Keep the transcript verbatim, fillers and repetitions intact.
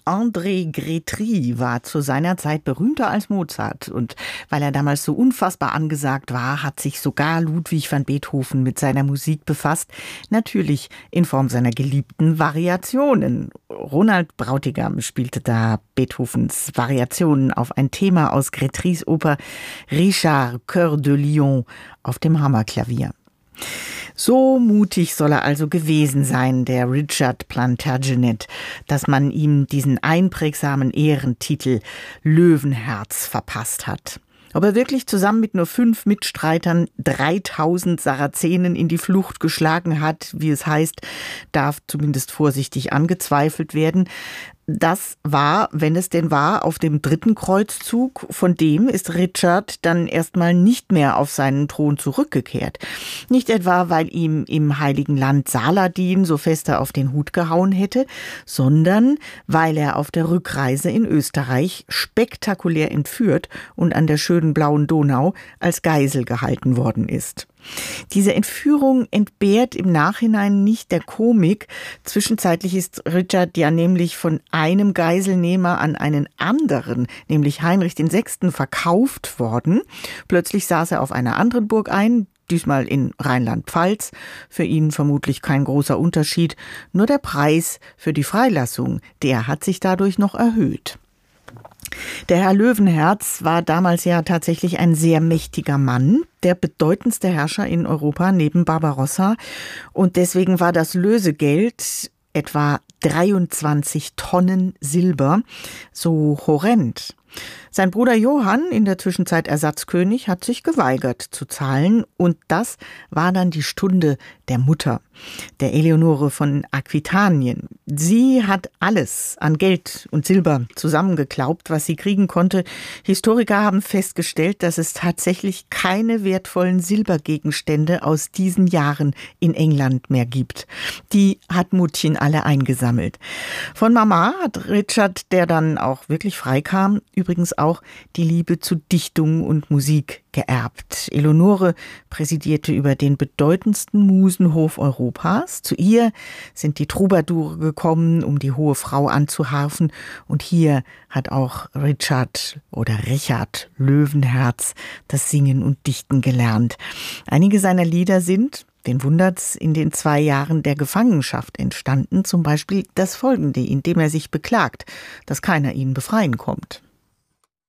André Grétry war zu seiner Zeit berühmter als Mozart. Und weil er damals so unfassbar angesagt war, hat sich sogar Ludwig van Beethoven mit seiner Musik befasst. Natürlich in Form seiner geliebten Variationen. Ronald Brautigam spielte da Beethovens Variationen auf ein Thema aus Grétrys Oper Richard, Cœur de Lion auf dem Hammerklavier. So mutig soll er also gewesen sein, der Richard Plantagenet, dass man ihm diesen einprägsamen Ehrentitel Löwenherz verpasst hat. Ob er wirklich zusammen mit nur fünf Mitstreitern dreitausend Sarazenen in die Flucht geschlagen hat, wie es heißt, darf zumindest vorsichtig angezweifelt werden. Das war, wenn es denn war, auf dem dritten Kreuzzug. Von dem ist Richard dann erstmal nicht mehr auf seinen Thron zurückgekehrt. Nicht etwa, weil ihm im Heiligen Land Saladin so fester auf den Hut gehauen hätte, sondern weil er auf der Rückreise in Österreich spektakulär entführt und an der schönen blauen Donau als Geisel gehalten worden ist. Diese Entführung entbehrt im Nachhinein nicht der Komik. Zwischenzeitlich ist Richard ja nämlich von einem Geiselnehmer an einen anderen, nämlich Heinrich der Sechste, verkauft worden. Plötzlich saß er auf einer anderen Burg ein, diesmal in Rheinland-Pfalz. Für ihn vermutlich kein großer Unterschied, nur der Preis für die Freilassung, der hat sich dadurch noch erhöht. Der Herr Löwenherz war damals ja tatsächlich ein sehr mächtiger Mann, der bedeutendste Herrscher in Europa neben Barbarossa. Und deswegen war das Lösegeld etwa dreiundzwanzig Tonnen Silber so horrend. Sein Bruder Johann, in der Zwischenzeit Ersatzkönig, hat sich geweigert zu zahlen. Und das war dann die Stunde der Mutter, der Eleonore von Aquitanien. Sie hat alles an Geld und Silber zusammengeklaubt, was sie kriegen konnte. Historiker haben festgestellt, dass es tatsächlich keine wertvollen Silbergegenstände aus diesen Jahren in England mehr gibt. Die hat Muttchen alle eingesammelt. Von Mama hat Richard, der dann auch wirklich freikam, übrigens auch die Liebe zu Dichtung und Musik geerbt. Eleonore präsidierte über den bedeutendsten Musenhof Europas. Zu ihr sind die Troubadoure gekommen, um die hohe Frau anzuharfen. Und hier hat auch Richard oder Richard Löwenherz das Singen und Dichten gelernt. Einige seiner Lieder sind, wen wundert's, in den zwei Jahren der Gefangenschaft entstanden. Zum Beispiel das folgende, in dem er sich beklagt, dass keiner ihn befreien kommt.